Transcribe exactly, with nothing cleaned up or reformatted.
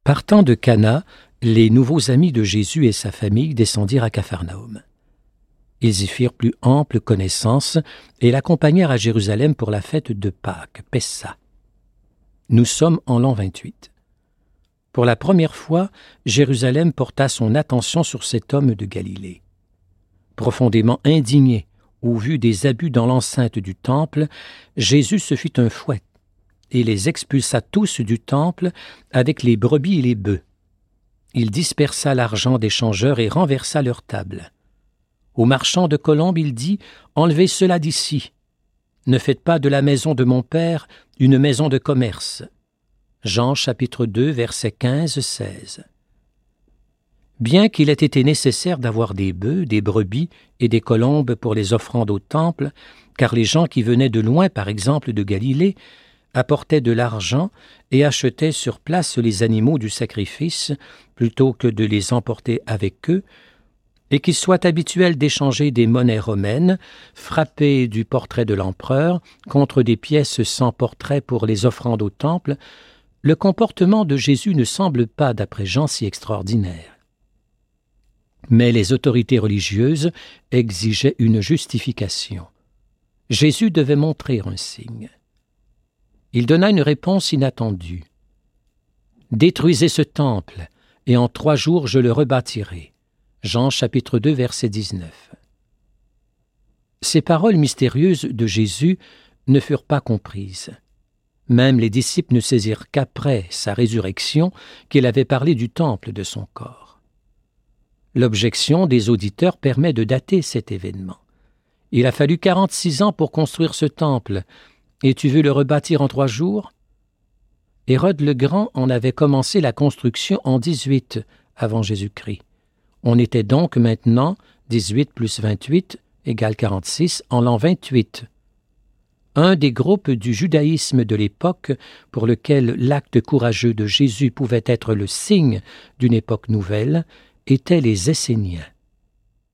Partant de Cana, les nouveaux amis de Jésus et sa famille descendirent à Capharnaüm. Ils y firent plus ample connaissance et l'accompagnèrent à Jérusalem pour la fête de Pâques, Pessa. Nous sommes en l'an vingt-huit. Pour la première fois, Jérusalem porta son attention sur cet homme de Galilée. Profondément indigné au vu des abus dans l'enceinte du temple, Jésus se fit un fouet et les expulsa tous du temple avec les brebis et les bœufs. Il dispersa l'argent des changeurs et renversa leurs tables. Aux marchands de colombes, il dit « Enlevez cela d'ici. Ne faites pas de la maison de mon Père une maison de commerce. » Jean chapitre deux, versets quinze à seize. Bien qu'il ait été nécessaire d'avoir des bœufs, des brebis et des colombes pour les offrandes au temple, car les gens qui venaient de loin, par exemple de Galilée, apportaient de l'argent et achetaient sur place les animaux du sacrifice plutôt que de les emporter avec eux, et qu'il soit habituel d'échanger des monnaies romaines, frappées du portrait de l'empereur, contre des pièces sans portrait pour les offrandes au temple, le comportement de Jésus ne semble pas, d'après Jean, si extraordinaire. Mais les autorités religieuses exigeaient une justification. Jésus devait montrer un signe. Il donna une réponse inattendue. « Détruisez ce temple, et en trois jours je le rebâtirai. » Jean chapitre deux, verset dix-neuf. Ces paroles mystérieuses de Jésus ne furent pas comprises. Même les disciples ne saisirent qu'après sa résurrection qu'il avait parlé du temple de son corps. L'objection des auditeurs permet de dater cet événement. Il a fallu quarante-six ans pour construire ce temple, et tu veux le rebâtir en trois jours? Hérode le Grand en avait commencé la construction en dix-huit avant Jésus-Christ. On était donc maintenant, dix-huit plus vingt-huit égale quarante-six, en l'an vingt-huit. Un des groupes du judaïsme de l'époque pour lequel l'acte courageux de Jésus pouvait être le signe d'une époque nouvelle étaient les Esséniens.